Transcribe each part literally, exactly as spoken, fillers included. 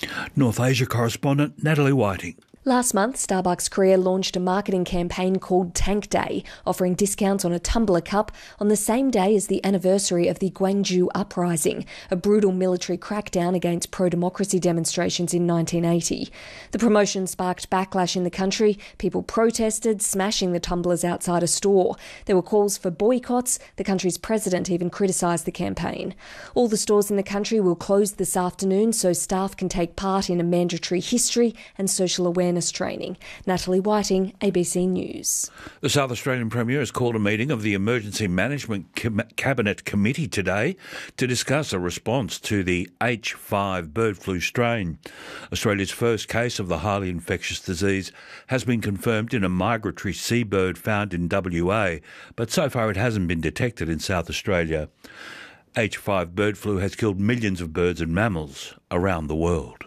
North Asia correspondent Natalie Whiting. Last month, Starbucks Korea launched a marketing campaign called Tank Day, offering discounts on a tumbler cup on the same day as the anniversary of the Gwangju Uprising, a brutal military crackdown against pro-democracy demonstrations in nineteen eighty. The promotion sparked backlash in the country. People protested, smashing the tumblers outside a store. There were calls for boycotts. The country's president even criticised the campaign. All the stores in the country will close this afternoon so staff can take part in a mandatory history and social awareness training. Natalie Whiting, A B C News. The South Australian Premier has called a meeting of the Emergency Management Cabinet Committee today to discuss a response to the H five bird flu strain. Australia's first case of the highly infectious disease has been confirmed in a migratory seabird found in W A, but so far it hasn't been detected in South Australia. H five bird flu has killed millions of birds and mammals around the world.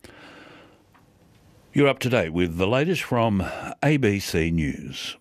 You're up to date with the latest from A B C News.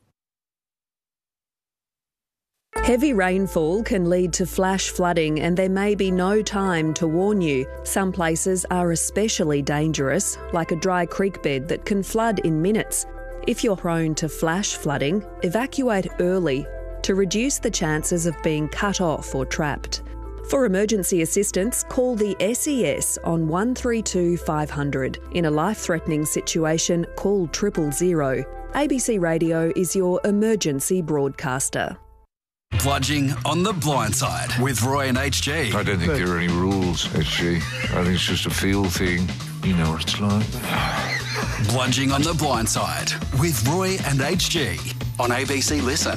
Heavy rainfall can lead to flash flooding and there may be no time to warn you. Some places are especially dangerous, like a dry creek bed that can flood in minutes. If you're prone to flash flooding, evacuate early to reduce the chances of being cut off or trapped. For emergency assistance, call the S E S on one three two five hundred. In a life-threatening situation, call triple zero. A B C Radio is your emergency broadcaster. Bludging on the blind side with Roy and H G. I don't think there are any rules, H G. I think it's just a feel thing. You know what it's like. Bludging on the blind side with Roy and H G on A B C Listen.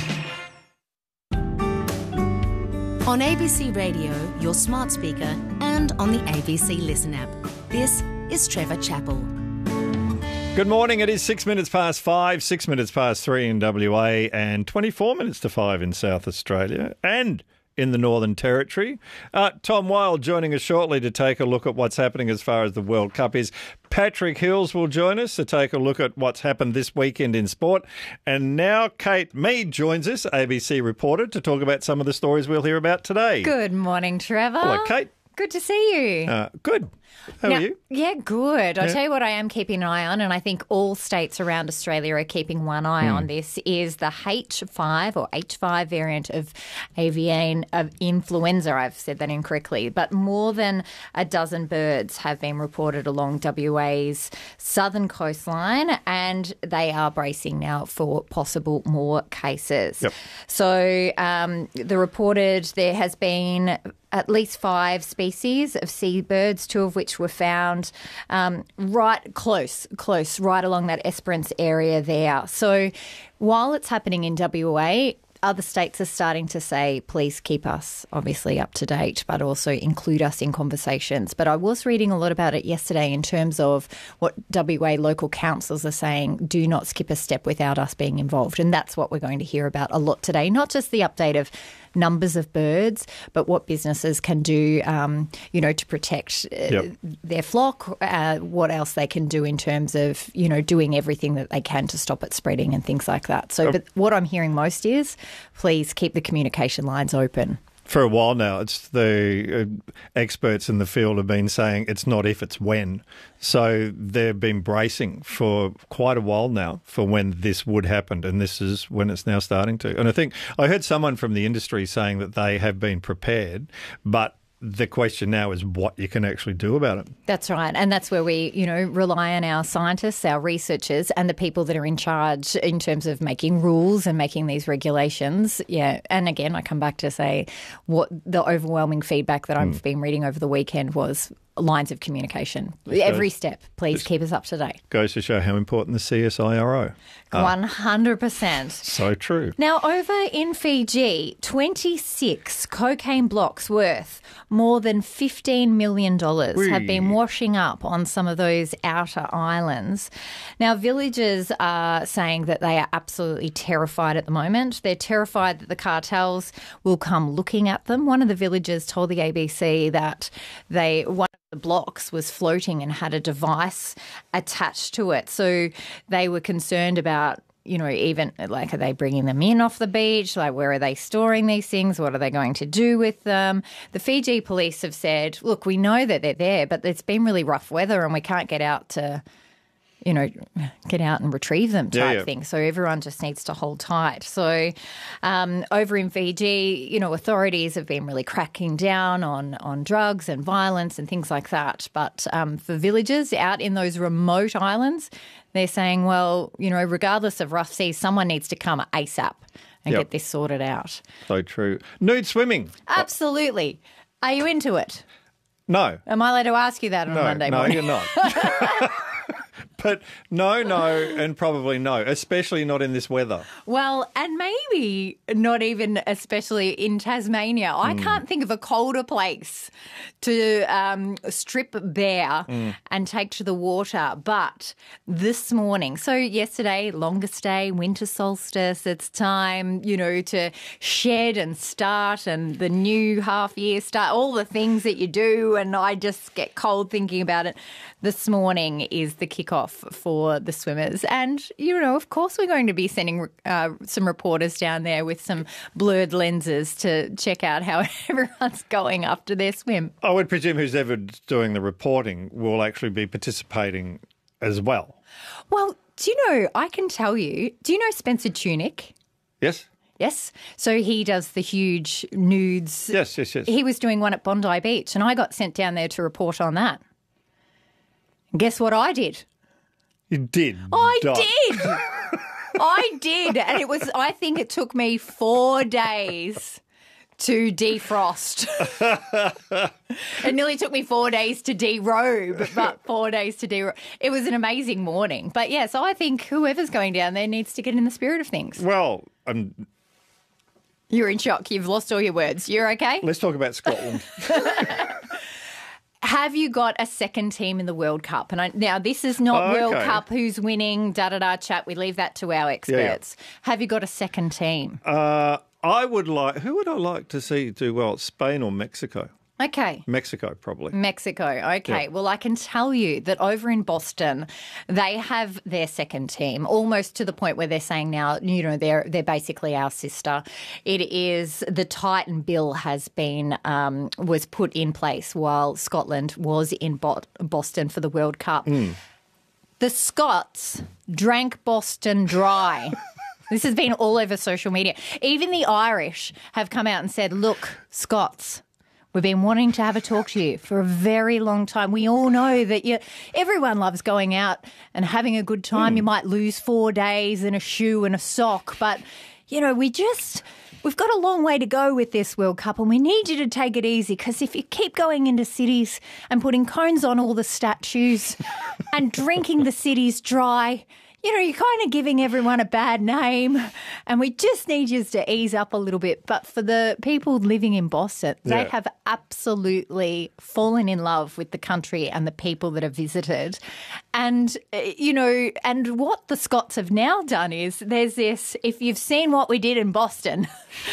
On A B C Radio, your smart speaker, and on the A B C Listen app. This is Trevor Chappell. Good morning. It is six minutes past five, six minutes past three in W A, and twenty-four minutes to five in South Australia and in the Northern Territory. Uh, Tom Wilde joining us shortly to take a look at what's happening as far as the World Cup is. Patrick Hills will join us to take a look at what's happened this weekend in sport. And now Kate Mead joins us, A B C reporter, to talk about some of the stories we'll hear about today. Good morning, Trevor. Hello, Kate. Good to see you. Uh, good. How now, are you? Yeah, good. I'll Yeah. tell you what I am keeping an eye on, and I think all states around Australia are keeping one eye Hmm. on this, is the H five or H five variant of avian of influenza. I've said that incorrectly, but more than a dozen birds have been reported along W A's southern coastline, and they are bracing now for possible more cases. Yep. So um, the reported there has been at least five species of seabirds, two of which were found um, right close, close, right along that Esperance area there. So while it's happening in W A, other states are starting to say, please keep us obviously up to date, but also include us in conversations. But I was reading a lot about it yesterday in terms of what W A local councils are saying, do not skip a step without us being involved. And that's what we're going to hear about a lot today, not just the update of numbers of birds, but what businesses can do, um, you know, to protect uh, Yep. their flock, uh, what else they can do in terms of, you know, doing everything that they can to stop it spreading and things like that. So, but what I'm hearing most is, please keep the communication lines open. For a while now, it's the uh, experts in the field have been saying it's not if, it's when. So they've been bracing for quite a while now for when this would happen, and this is when it's now starting to. And I think I heard someone from the industry saying that they have been prepared, but the question now is what you can actually do about it. That's right. And that's where we, you know, rely on our scientists, our researchers, and the people that are in charge in terms of making rules and making these regulations. Yeah. And again, I come back to say what the overwhelming feedback that I've mm. been reading over the weekend was lines of communication. This Every goes, step. Please keep us up to date. Goes to show how important the C S I R O are. one hundred percent. So true. Now, over in Fiji, twenty-six cocaine blocks worth more than fifteen million dollars Whee. have been washing up on some of those outer islands. Now, villagers are saying that they are absolutely terrified at the moment. They're terrified that the cartels will come looking at them. One of the villagers told the A B C that they one of the blocks was floating and had a device attached to it. So they were concerned about you know, even like, are they bringing them in off the beach? Like, where are they storing these things? What are they going to do with them? The Fiji police have said, look, we know that they're there, but it's been really rough weather and we can't get out to, you know, get out and retrieve them type yeah, yeah. thing. So everyone just needs to hold tight. So um, over in Fiji, you know, authorities have been really cracking down on, on drugs and violence and things like that. But um, for villagers out in those remote islands, they're saying, well, you know, regardless of rough seas, someone needs to come ASAP and Yep. get this sorted out. So true. Nude swimming. Absolutely. Are you into it? No. Am I allowed to ask you that on No, Monday no, morning? you're not. But no, no, and probably no, especially not in this weather. Well, and maybe not even especially in Tasmania. I Mm. can't think of a colder place to um, strip bare Mm. and take to the water. But this morning, so yesterday, longest day, winter solstice, it's time, you know, to shed and start and the new half year start, all the things that you do. And I just get cold thinking about it. This morning is the kickoff for the swimmers. And, you know, of course we're going to be sending uh, some reporters down there with some blurred lenses to check out how everyone's going after their swim. I would presume who's ever doing the reporting will actually be participating as well. Well, do you know, I can tell you, do you know Spencer Tunick? Yes? Yes. So he does the huge nudes. Yes, yes, yes. He was doing one at Bondi Beach and I got sent down there to report on that. And guess what I did? You did. I not. did. I did. And it was, I think it took me four days to defrost. It nearly took me four days to derobe, but four days to derobe. It was an amazing morning. But yes, I think whoever's going down there needs to get in the spirit of things. Well, um, You're in shock. You've lost all your words. You're okay? let's talk about Scotland. Have you got a second team in the World Cup? And I, now, this is not Oh, World okay. Cup, who's winning, da-da-da chat. We leave that to our experts. Have you got a second team? uh, I would like, who would I like to see do well? Spain or Mexico? Okay. Mexico, probably. Mexico. Okay. Yeah. Well, I can tell you that over in Boston, they have their second team, almost to the point where they're saying now, you know, they're they're basically our sister. It is the Titan bill has been um, was put in place while Scotland was in Bo- Boston for the World Cup. The Scots drank Boston dry. This has been all over social media. Even the Irish have come out and said, look, Scots, we've been wanting to have a talk to you for a very long time. We all know that you, everyone loves going out and having a good time. Mm. You might lose four days in a shoe and a sock, but, you know, we just... We've got a long way to go with this World Cup and we need you to take it easy because if you keep going into cities and putting cones on all the statues and drinking the cities dry, you know, you're kind of giving everyone a bad name and we just need you to ease up a little bit. But for the people living in Boston, they Yeah. have absolutely fallen in love with the country and the people that have visited. And, uh, you know, and what the Scots have now done is there's this, if you've seen what we did in Boston,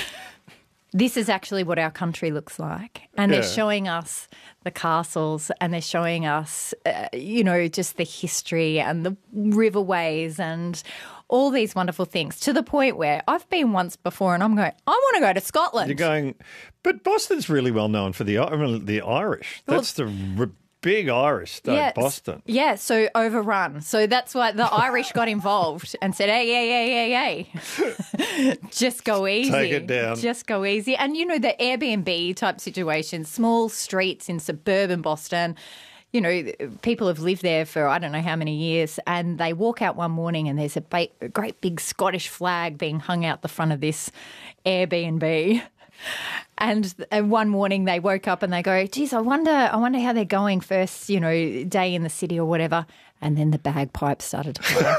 this is actually what our country looks like. And they're Yeah. showing us the castles and they're showing us, uh, you know, just the history and the riverways and all these wonderful things to the point where I've been once before and I'm going, I want to go to Scotland. You're going, but Boston's really well known for the I mean, the Irish. That's the r- big Irish state, Yes. Boston. Yeah, so overrun. So that's why the Irish got involved and said, hey, hey, hey, hey, hey, just go easy. Take it down. Just go easy. And, you know, the Airbnb type situations, small streets in suburban Boston, you know, people have lived there for I don't know how many years and they walk out one morning and there's a, ba- a great big Scottish flag being hung out the front of this Airbnb. And, and one morning they woke up and they go, geez, I wonder, I wonder how they're going first, you know, day in the city or whatever. And then the bagpipes started to play.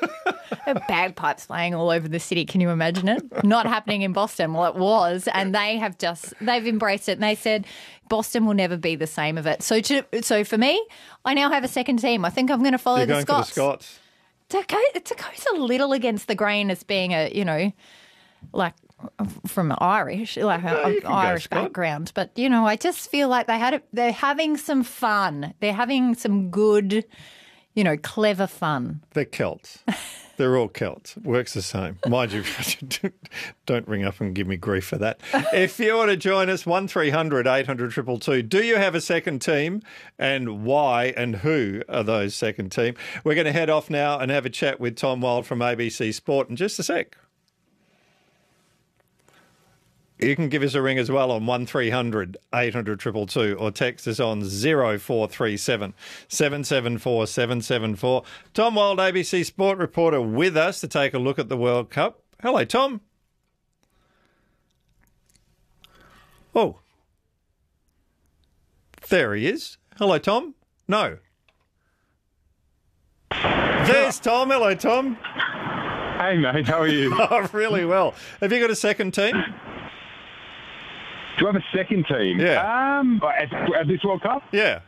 Bagpipes playing all over the city. Can you imagine it? Not happening in Boston. Well, it was. And they have just, they've embraced it. And they said, Boston will never be the same of it. So to, so for me, I now have a second team. I think I'm going to follow You're the going Scots. for the Scots. To go, to goes a little against the grain as being a, you know, like from Irish, like Yeah, an you can go Irish Scot. background. But, you know, I just feel like they had it, they're having some fun. They're having some good, you know, clever fun. They're Celts. They're all Celts. Works the same. Mind you, don't ring up and give me grief for that. If you want to join us, one three hundred eight hundred two two two. Do you have a second team, and why and who are those second team? We're going to head off now and have a chat with Tom Wild from A B C Sport in just a sec. You can give us a ring as well on one three hundred eight hundred two two two or text us on zero four three seven seven seven four seven seven four. Tom Wild, A B C Sport reporter, with us to take a look at the World Cup. Hello, Tom. Oh. There he is. Hello, Tom. No. There's Tom. Hello, Tom. Hey, mate. How are you? Oh, really well. Have you got a second team? Do I have a second team? Yeah. Um, at, at this World Cup? Yeah.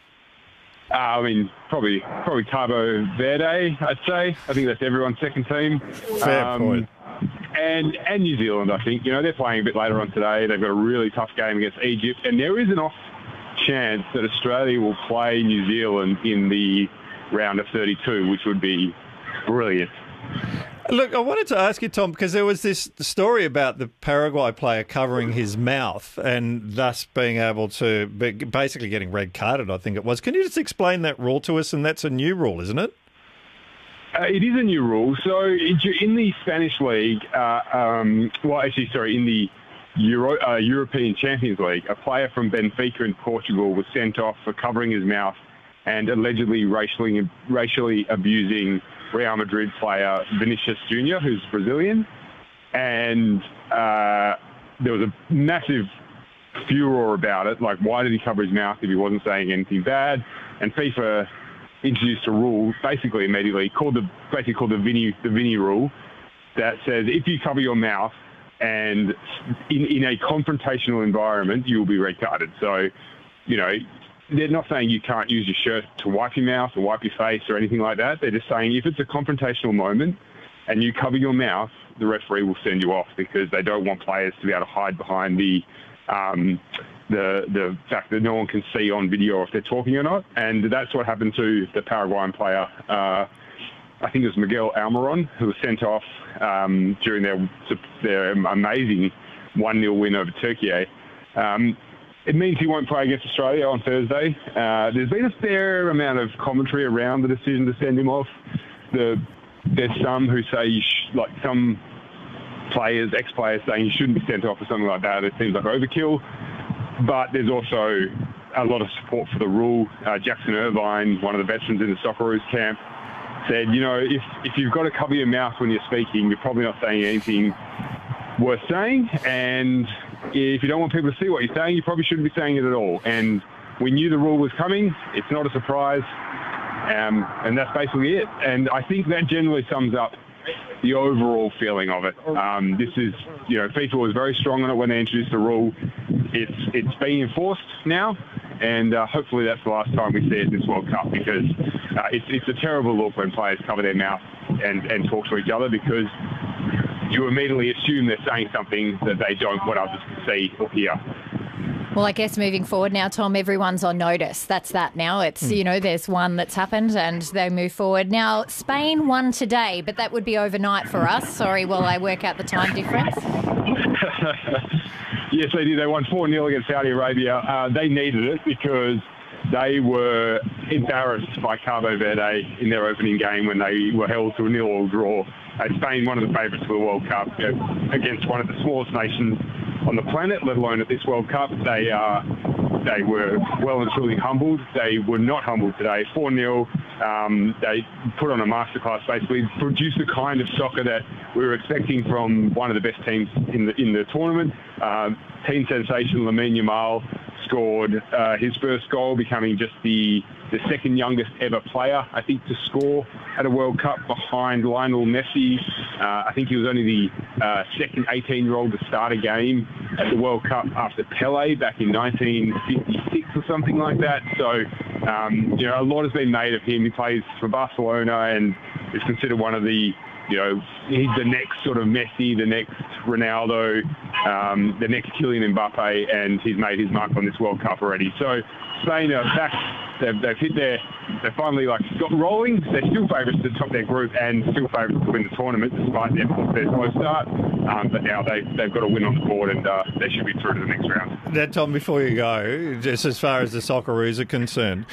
Uh, I mean, probably probably Cabo Verde, I'd say. I think that's everyone's second team. Fair um, point. And and New Zealand, I think. You know, they're playing a bit later on today. They've got a really tough game against Egypt. And there is an off chance that Australia will play New Zealand in the round of thirty-two, which would be brilliant. Look, I wanted to ask you, Tom, because there was this story about the Paraguay player covering his mouth and thus being able to, be basically getting red carded, I think it was. Can you just explain that rule to us? And that's a new rule, isn't it? Uh, it is a new rule. So in the Spanish League, uh, um, well, actually, sorry, in the Euro, uh, European Champions League, a player from Benfica in Portugal was sent off for covering his mouth and allegedly racially racially abusing Real Madrid player Vinicius Junior, who's Brazilian. And uh, there was a massive furor about it. Like, why did he cover his mouth if he wasn't saying anything bad? And FIFA introduced a rule, basically immediately, called the basically called the Vinny the Vinny rule, that says if you cover your mouth and in, in a confrontational environment, you will be red carded. So, you know, they're not saying you can't use your shirt to wipe your mouth or wipe your face or anything like that. They're just saying if it's a confrontational moment and you cover your mouth, the referee will send you off because they don't want players to be able to hide behind the um, the the fact that no one can see on video if they're talking or not. And that's what happened to the Paraguayan player. Uh, I think it was Miguel Almiron, who was sent off um, during their their amazing one nil win over Turkey. Um, It means he won't play against Australia on Thursday. Uh, there's been a fair amount of commentary around the decision to send him off. The, there's some who say, you sh- like some players, ex-players saying you shouldn't be sent off or something like that. It seems like overkill. But there's also a lot of support for the rule. Uh, Jackson Irvine, one of the veterans in the Socceroos camp, said, you know, if, if you've got to cover your mouth when you're speaking, you're probably not saying anything worth saying. And if you don't want people to see what you're saying, you probably shouldn't be saying it at all. And we knew the rule was coming. It's not a surprise. Um, and that's basically it. And I think that generally sums up the overall feeling of it. Um, this is, you know, FIFA was very strong on it when they introduced the rule. It's it's being enforced now, and uh, hopefully that's the last time we see it in this World Cup, because uh, it's it's a terrible look when players cover their mouth and, and talk to each other, because you immediately assume they're saying something that they don't want others to see or hear. Well, I guess moving forward now, Tom, everyone's on notice. That's that now. It's, you know, there's one that's happened and they move forward. Now, Spain won today, but that would be overnight for us. Sorry, while I work out the time difference. Yes, they did. They won four nil against Saudi Arabia. Uh, they needed it because they were embarrassed by Cabo Verde in their opening game when they were held to a nil-all draw. Uh, Spain, one of the favourites for the World Cup, uh, against one of the smallest nations on the planet, let alone at this World Cup. They uh, they were well and truly humbled. They were not humbled today. four nil. Um, they put on a masterclass, basically, produced the kind of soccer that we were expecting from one of the best teams in the in the tournament. Uh, team sensation Lamine Yamal scored uh, his first goal, becoming just the the second youngest ever player, I think, to score at a World Cup behind Lionel Messi. Uh, I think he was only the uh, second eighteen-year-old to start a game at the World Cup after Pelé back in nineteen fifty-six or something like that. So, um, you know, a lot has been made of him. He plays for Barcelona and is considered one of the, you know, he's the next sort of Messi, the next Ronaldo, um, the next Kylian Mbappe, and he's made his mark on this World Cup already. So Spain are back they've, they've hit their, they finally like got rolling. They're still favourites to top their group and still favourites to win the tournament despite their, their slow start. Um, but now they, they've got a win on the board and uh, they should be through to the next round. Now, Tom, before you go, just as far as the Socceroos are concerned,